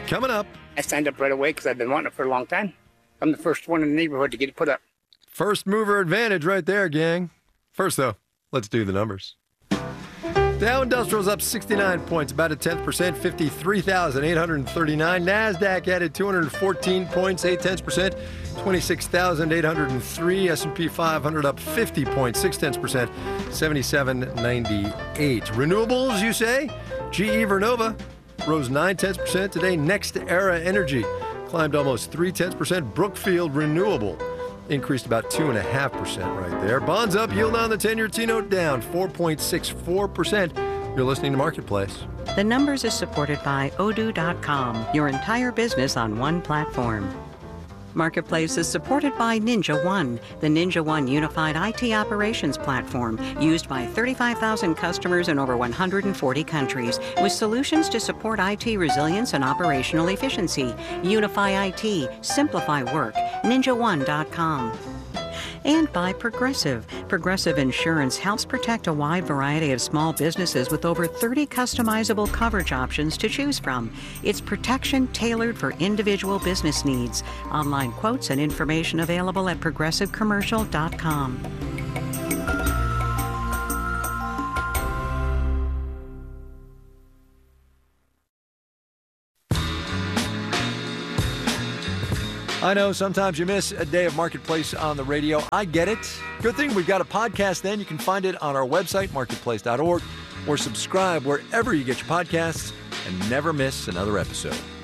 Coming up. I signed up right away because I've been wanting it for a long time. I'm the first one in the neighborhood to get it put up. First mover advantage right there, gang. First, though, let's do the numbers. Dow Industrial's up 69 points, about a 10%, 53,839. NASDAQ added 214 points, 0.8%, 26,803. S&P 500 up 50 points, 0.6%, 7798. Renewables, you say? GE Vernova rose 0.9% today. Next Era Energy climbed almost 0.3%. Brookfield Renewable increased about 2.5% right there. Bonds up, yield on the 10-year T-note down 4.64%. You're listening to Marketplace. The Numbers is supported by Odoo.com, your entire business on one platform. Marketplace is supported by Ninja One, the Ninja One unified IT operations platform used by 35,000 customers in over 140 countries with solutions to support IT resilience and operational efficiency. Unify IT, simplify work, ninjaone.com. And by Progressive. Progressive Insurance helps protect a wide variety of small businesses with over 30 customizable coverage options to choose from. It's protection tailored for individual business needs. Online quotes and information available at progressivecommercial.com. I know sometimes you miss a day of Marketplace on the radio. I get it. Good thing we've got a podcast then. You can find it on our website, marketplace.org, or subscribe wherever you get your podcasts and never miss another episode.